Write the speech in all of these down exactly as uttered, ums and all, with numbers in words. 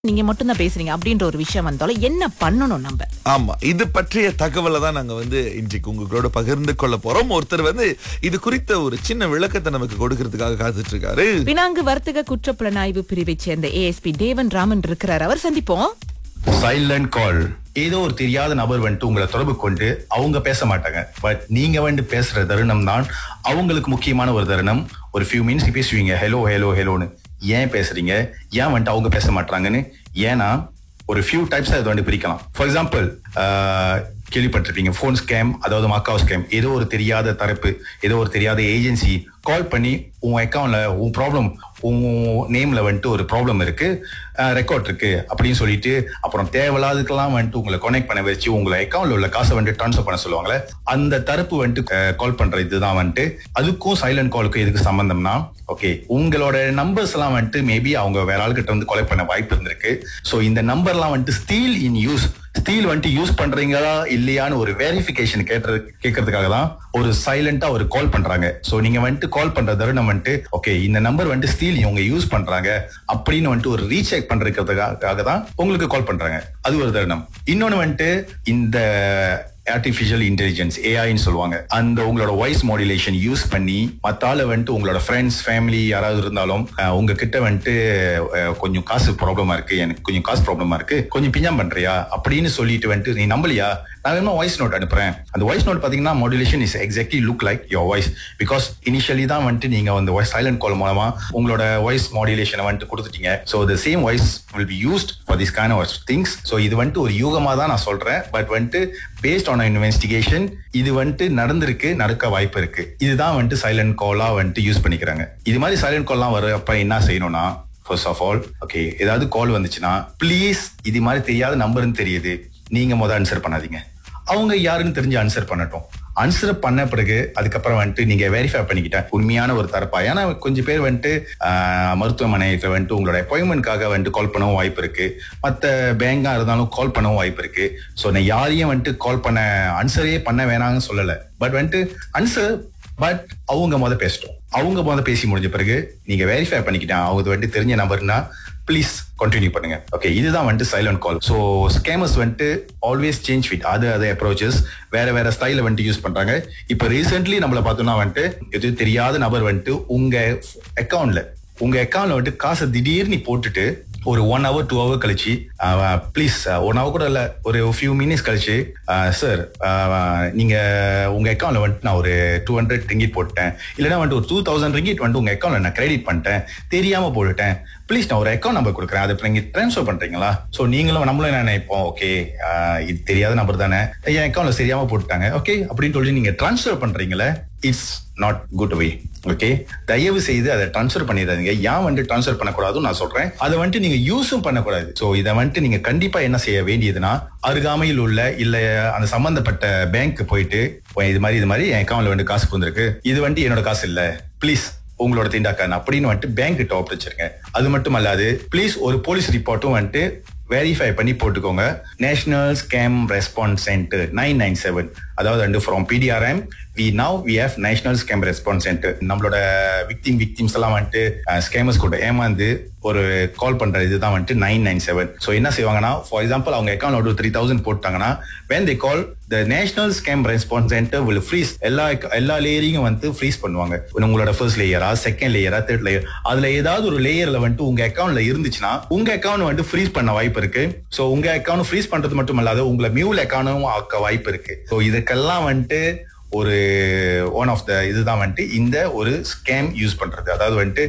நீங்க மட்டும் தான் பேசுறீங்க அப்படின்ற ஒரு விஷயம் வந்தாலும் என்ன பண்ணணும் நம்ம? ஆமா, இது பற்றிய தகவலை தான் நாங்க வந்து இன்றைக்கு உங்களோட பகிர்ந்து கொள்ள போறோம். ஒருத்தர் வந்து இது குறித்த ஒரு சின்ன விளக்கத்தை நமக்கு கொடுக்கறதுக்காக காத்துட்டு இருக்காரு. பினாங்கு வர்த்தக குற்றப்புலனாய்வு பிரிவை சேர்ந்த ஏஎஸ்பி தேவன் ராமன் இருக்கிறார். அவர் சந்திப்போம். சைலண்ட் கால். ஏதோ ஒரு தெரியாத நபர் வந்துட்டு உங்களை தொடர்பு கொண்டு அவங்க பேச மாட்டாங்க, பட் நீங்க வந்து பேசுற தருணம் தான் அவங்களுக்கு முக்கியமான ஒரு தருணம். ஒரு ஃபியூ மினிட்ஸ் பேசுவீங்க, ஹலோ ஹலோ ஹலோன்னு. ஏன் பேசுறீங்க, ஏன் வந்துட்டு அவங்க பேச மாட்டாங்கன்னு? ஏன்னா ஒரு ஃபியூ டைப்ஸ் அதை வந்து பிரிக்கலாம். ஃபார் எக்ஸாம்பிள், கேள்விப்பட்டிருப்பீங்க போன் ஸ்கேம், அதாவது மக்காவ் ஸ்கேம். ஏதோ ஒரு தெரியாத தரப்பு, ஏதோ ஒரு தெரியாத ஏஜென்சி கால் பண்ணி உன் அக்கௌண்ட்ல உன் ப்ராப்ளம், உன் நேம்ல வந்துட்டு ஒரு ப்ராப்ளம் இருக்கு, ரெக்கார்ட் இருக்கு அப்படின்னு சொல்லிட்டு அப்புறம் தேவையில்லாதுக்கெல்லாம் வந்துட்டு உங்களை கனெக்ட் பண்ண வச்சு உங்களை அக்கௌண்ட்ல உள்ள காசை வந்துட்டு ட்ரான்ஸ்ஃபர் பண்ண சொல்லுவாங்களே, அந்த தரப்பு வந்துட்டு கால் பண்ற இதுதான் வந்துட்டு. அதுக்கும் சைலண்ட் காலுக்கும் எதுக்கு சம்பந்தம்னா, ஓகே உங்களோட நம்பர்ஸ் எல்லாம் வந்துட்டு மேபி அவங்க வேற ஆளுகிட்ட வந்து கொலை பண்ண வாய்ப்பு இருந்திருக்கு. ஸோ இந்த நம்பர்லாம் வந்துட்டு ஸ்டீல் இன் யூஸ், ஸ்டீல் வந்துட்டு யூஸ் பண்றீங்களா இல்லையான்னு ஒரு வெரிஃபிகேஷன் கேட்டு கேட்கறதுக்காக தான் ஒரு சைலண்டா ஒரு கால் பண்றாங்க. சோ நீங்க வந்துட்டு கால் பண்ற தருணம் வந்துட்டு ஓகே இந்த நம்பர் வந்துட்டு ஸ்டீல் இவங்க யூஸ் பண்றாங்க அப்படின்னு வந்துட்டு ஒரு ரீசெக் பண்றதுக்காக தான் உங்களுக்கு கால் பண்றாங்க. அது ஒரு தருணம். இன்னொன்னு வந்துட்டு இந்த ஆர்டிபிஷியல் இன்டெலிஜென்ஸ், ஏஐன்னு சொல்லுவாங்க, அந்த உங்களோட வாய்ஸ் மாடுலேஷன் யூஸ் பண்ணி மத்தால வந்துட்டு உங்களோட ஃப்ரெண்ட்ஸ் ஃபேமிலி யாராவது இருந்தாலும் உங்ககிட்ட வந்துட்டு கொஞ்சம் காசு ப்ராப்ளமா இருக்கு, எனக்கு கொஞ்சம் காசு ப்ராப்ளமா இருக்கு, கொஞ்சம் பிஞ்சாம் பண்றியா அப்படின்னு சொல்லிட்டு வந்துட்டு நீ நம்பலையா, நான் வேணுமா வாய்ஸ் நோட் அனுப்புறேன். அந்த வாய்ஸ் நோட் பாத்தீங்கன்னா modulation is exactly look like your voice. Because initially தான் வந்துட்டு நீங்க வந்து வாய்ஸ் சைலண்ட் கால் மூலமா உங்களோட வாய்ஸ் மாடுலேஷனை வந்துட்டு கொடுத்துட்டீங்க. So the same voice will be used for this kind of things. So இது வந்துட்டு ஒரு யூகமா தான் நான் சொல்றேன், பட் வந்துட்டு பேஸ்ட் ஆன் இன்வெஸ்டிகேஷன் இது வந்துட்டு நடந்திருக்கு, நடக்க வாய்ப்பு இருக்கு. இதுதான் வந்துட்டு சைலண்ட் காலா வந்துட்டு யூஸ் பண்ணிக்கிறாங்க. இது மாதிரி சைலண்ட் கால்லாம் வரப்ப என்ன செய்யணும்னா, ஃபர்ஸ்ட் ஆஃப் ஆல் ஓகே ஏதாவது கால் வந்துச்சுன்னா ப்ளீஸ் இது மாதிரி தெரியாத நம்பர்னு தெரியுது, நீங்க முதல் ஆன்சர் பண்ணாதீங்க, அவங்க யாருன்னு தெரிஞ்சு ஆன்சர் பண்ணட்டும். ஆன்சர் பண்ண பிறகு அதுக்கப்புறம் வந்துட்டு நீங்க வெரிஃபை பண்ணிக்கிட்டேன் உண்மையான ஒரு தரப்பா. ஏன்னா கொஞ்சம் பேர் வந்துட்டு மருத்துவமனையில வந்துட்டு உங்களோட அப்பாயின்மெண்ட்காக வந்துட்டு கால் பண்ணவும் வாய்ப்பு இருக்கு, மற்ற பேங்கா இருந்தாலும் கால் பண்ணவும் வாய்ப்பு இருக்கு. ஸோ நான் யாரையும் வந்துட்டு கால் பண்ண ஆன்சரே பண்ண வேணாங்கன்னு சொல்லலை, பட் வந்துட்டு ஆன்சர் பட் அவங்க முத பேசட்டும். அவங்க முத பேசி முடிஞ்ச பிறகு நீங்க வெரிஃபை பண்ணிக்கிட்டேன் அவங்க வந்துட்டு தெரிஞ்ச நம்பர்னா ப்ளீஸ் கண்டினியூ பண்ணுங்க. ஓகே இதுதான் வந்துட்டு சைலண்ட் கால். ஸோ ஸ்கேமர்ஸ் வந்துட்டு ஆல்வேஸ் சேஞ்ச் வித் அது அது அப்ரோச்சஸ், வேற வேற ஸ்டைல வந்துட்டு யூஸ் பண்றாங்க. இப்போ ரீசென்ட்லி நம்மள பார்த்தோம்னா வந்துட்டு எது தெரியாத நபர் வந்துட்டு உங்க அக்கௌண்ட்ல உங்க அக்கௌண்ட்ல வந்துட்டு காசை திடீர்னு போட்டுட்டு ஒரு ஒன் ஹவர் டூ ஹவர் கழிச்சு ப்ளீஸ் ஒன் ஹவர் கூட இல்லை ஒரு ஃபியூ மினிட்ஸ் கழிச்சு சார் நீங்க உங்க அக்கௌண்ட்ல வந்துட்டு நான் ஒரு டூ ஹண்ட்ரட் ரிங்கிட் போட்டேன், இல்லைன்னா வந்துட்டு ஒரு டூ தௌசண்ட் ரிங்கிட் வந்துட்டு உங்க அக்கௌண்ட்ல நான் கிரெடிட் பண்ணிட்டேன், தெரியாம போட்டுட்டேன், ப்ளீஸ் நான் ஒரு அக்கௌண்ட் நம்பர் கொடுக்குறேன், அதை நீங்க ட்ரான்ஸ்ஃபர் பண்றீங்களா? ஸோ நீங்களும் நம்மளும் என்ன நினைப்போம், ஓகே இது தெரியாத நம்பர் தானே, என் அக்கௌண்ட்ல சரியாம போட்டுட்டாங்க ஓகே அப்படின்னு சொல்லி நீங்க transfer பண்றீங்களே, it's not good way. Okay தயவு செய்து அதை ட்ரான்ஸ்ஃபர் பண்ணிடாதீங்க. ஏன் வந்துட்டு ட்ரான்ஸ்ஃபர் பண்ணக்கூடாதுன்னு நான் சொல்றேன், அதை வந்துட்டு நீங்க யூஸும் பண்ணக்கூடாது. ஸோ இதை வந்துட்டு நீங்க கண்டிப்பா என்ன செய்ய வேண்டியதுன்னா, அருகாமையில் உள்ள இல்ல அந்த சம்பந்தப்பட்ட பேங்க் போயிட்டு இது மாதிரி இது மாதிரி என் அக்கௌண்ட்ல வந்து காசு வந்திருக்கு, இது வந்துட்டு என்னோட காசு இல்ல, ப்ளீஸ் உங்களோட தீண்டாக்கான அப்படின்னு வந்துட்டு பேங்க் கிட்ட ஒப்படைச்சிருங்க. அது மட்டும் அல்லாது ப்ளீஸ் ஒரு போலீஸ் ரிப்போர்ட்டும் வந்துட்டு வெரிஃபை பண்ணி போட்டுக்கோங்க. National scam response centre nine nine seven, அதாவது வந்து from பிடிஆர்எம் we now we have national scam response centre. நம்மளோட விக்டிம் விக்டிம்ஸ் எல்லாம் வந்துட்டு ஸ்கேமர்ஸ் கூட ஏமாந்து ஒரு கால் பண்ற இதுதான் வந்துட்டு நைன் நைன் செவன். ஸோ என்ன செய்வாங்கன்னா, ஃபார் எக்ஸாம்பிள் அவங்க அக்கௌண்ட் ஒரு த்ரீ தௌசண்ட் போட்டாங்கன்னா when they call the national scam response centre will freeze எல்லா எல்லா லேயரையும் வந்து ஃப்ரீஸ் பண்ணுவாங்க. உங்களோட ஃபர்ஸ்ட் லேயரா செகண்ட் லேயரா தேர்ட் லேயர், அதுல ஏதாவது ஒரு லேயர்ல வந்துட்டு உங்க அக்கௌண்ட்ல இருந்துச்சுன்னா உங்க அக்கௌண்ட் வந்து ஃப்ரீஸ் பண்ண வாய்ப்பு இருக்கு. ஸோ உங்க அக்கௌண்ட் ஃப்ரீஸ் பண்றது மட்டும் இல்லாத உங்களை மியூல் அக்கௌண்டும் ஆக்க வாய்ப்பு இருக்கு. ஸோ இதுக்கெல்லாம் வந்துட்டு ஒரு ஒன் ஆஃப் த இதுதான் வந்துட்டு இந்த ஒரு ஸ்கேம் யூஸ் பண்றது. அதாவது வந்துட்டு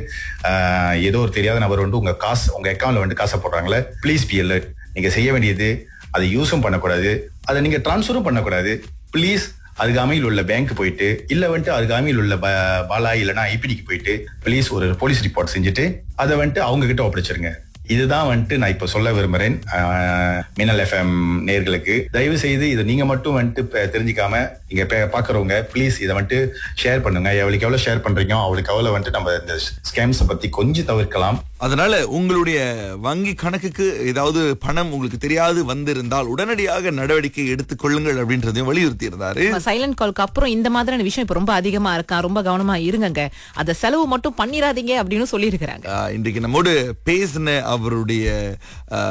ஏதோ ஒரு தெரியாத நபர் வந்துட்டு உங்க காசு உங்க அக்கௌண்ட்ல வந்துட்டு காசை போடுறாங்களே, ப்ளீஸ் பி அலர்ட். நீங்க செய்ய வேண்டியது அதை யூஸும் பண்ணக்கூடாது, அதை நீங்க டிரான்ஸ்ஃபரும் பண்ணக்கூடாது. ப்ளீஸ் அருகாமையில் உள்ள பேங்க் போயிட்டு இல்ல வந்துட்டு அருகாமையில் உள்ள பாலா இல்லைன்னா ஐபிடிக்கு போயிட்டு ப்ளீஸ் ஒரு போலீஸ் ரிப்போர்ட் செஞ்சுட்டு அதை வந்துட்டு அவங்க கிட்ட ஒப்படைச்சிருங்க. இதுதான் வந்துட்டு நான் இப்ப சொல்ல விரும்புறேன் மின்னல் எஃப்எம் நேயர்களுக்கு. தயவு செய்து இதை நீங்க மட்டும் வந்துட்டு தெரிஞ்சுக்காம நீங்க பாக்குறவங்க ப்ளீஸ் இதை வந்துட்டு ஷேர் பண்ணுங்க. எவ்வளவுக்கு எவ்வளவு ஷேர் பண்றீங்க அவளுக்கு எவ்வளவு வந்துட்டு நம்ம இந்த ஸ்கேம்ஸை பத்தி கொஞ்சம் தவிர்க்கலாம். அதனால உங்களுடைய வங்கி கணக்குக்கு ஏதாவது பணம் உங்களுக்கு தெரியாது வந்திருந்தால் உடனடியாக நடவடிக்கை எடுத்துக் கொள்ளுங்கள் அப்படின்றதையும் வலியுறுத்தி இருந்தாரு. சைலண்ட் கால்க்கு அப்புறம் இந்த மாதிரியான விஷயம் இப்ப ரொம்ப அதிகமா இருக்கா, ரொம்ப கவனமா இருங்கங்க, அத செலவு மட்டும் பண்ணிராதீங்க அப்படின்னு சொல்லி இருக்கிறாங்க. இன்றைக்கு நம்மோடு பேசின அவருடைய